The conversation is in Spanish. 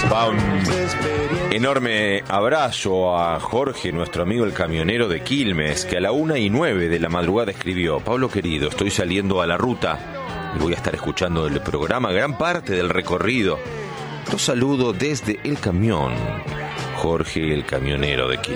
Va un enorme abrazo a Jorge, nuestro amigo el camionero de Quilmes, que a la 1:09 de la madrugada escribió: Pablo querido, estoy saliendo a la ruta y voy a estar escuchando el programa gran parte del recorrido. Los saludo desde el camión. Jorge, el camionero de Quilmes.